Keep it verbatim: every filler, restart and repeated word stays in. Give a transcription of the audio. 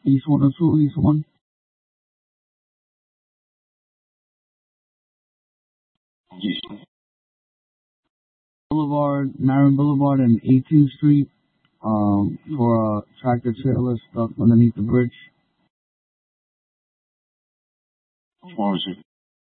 East one or two, East one. Boulevard, Marin Boulevard, and eighteenth Street. Um, for a tractor trailer stuck underneath the bridge. What was it?